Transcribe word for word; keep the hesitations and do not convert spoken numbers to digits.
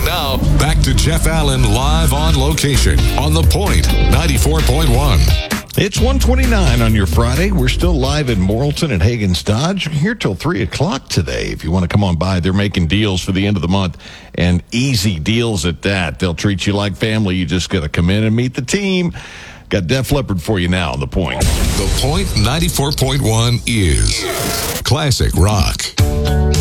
And now, back to Jeff Allen live on location on The Point, ninety-four point one. It's one twenty-nine on your Friday. We're still live in Morrilton at Hagen's Dodge. We're here till three o'clock today. If you want to come on by, they're making deals for the end of the month, and easy deals at that. They'll treat you like family. You just got to come in and meet the team. Got Def Leppard for you now on The Point. The Point ninety-four point one is classic rock.